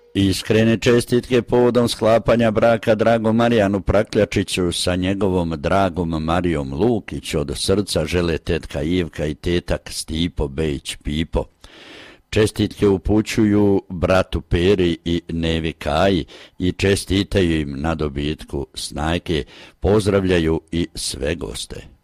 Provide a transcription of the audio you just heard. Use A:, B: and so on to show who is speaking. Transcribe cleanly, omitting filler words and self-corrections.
A: Iskrene čestitke povodom sklapanja braka dragom Marijanu Prakljačiću sa njegovom dragom Marijom Lukić od srca žele tetka Ivka i tetak Stipo Bejić Pipo. Čestitke upućuju bratu Peri i Nevi Kaji i čestitaju im na dobitku snajke, pozdravljaju i sve goste.